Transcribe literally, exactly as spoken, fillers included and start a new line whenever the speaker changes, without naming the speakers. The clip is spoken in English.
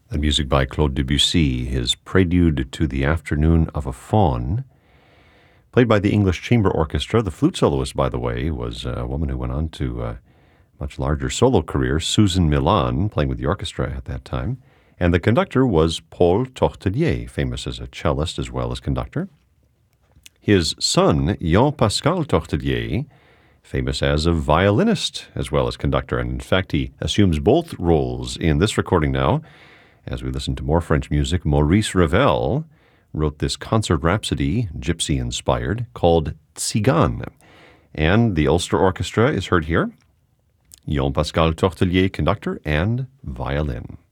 The music by Claude Debussy, his Prelude to the Afternoon of a Faun, played by the English Chamber Orchestra. The flute soloist, by the way, was a woman who went on to a much larger solo career, Susan Milan, playing with the orchestra at that time. And the conductor was Paul Tortelier, famous as a cellist as well as conductor. His son, Jean-Pascal Tortelier, famous as a violinist as well as conductor. And in fact, he assumes both roles in this recording now. As we listen to more French music, Maurice Ravel wrote this concert rhapsody, gypsy-inspired, called Tzigane. And the Ulster Orchestra is heard here. Jean-Pascal Tortelier, conductor and violin.